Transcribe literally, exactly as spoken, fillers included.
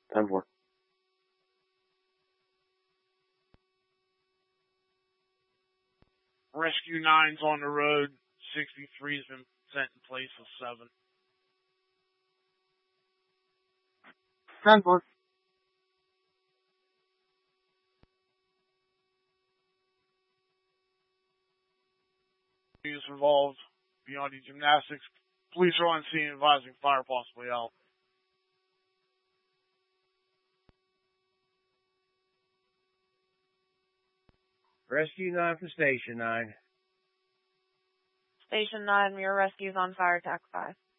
ten four. Rescue nine's on the road. sixty-three's been sent in place of seven. ten four. Is involved beyond the gymnastics. Police are on scene advising fire possibly out. Rescue nine for Station nine. Station nine, your rescue's on fire attack five.